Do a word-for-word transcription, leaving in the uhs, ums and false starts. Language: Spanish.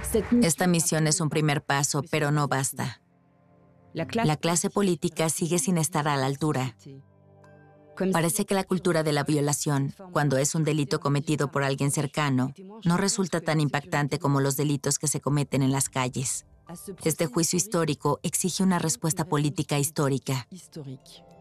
Esta misión es un primer paso, pero no basta. La clase política sigue sin estar a la altura. Parece que la cultura de la violación, cuando es un delito cometido por alguien cercano, no resulta tan impactante como los delitos que se cometen en las calles. Este juicio histórico exige una respuesta política histórica.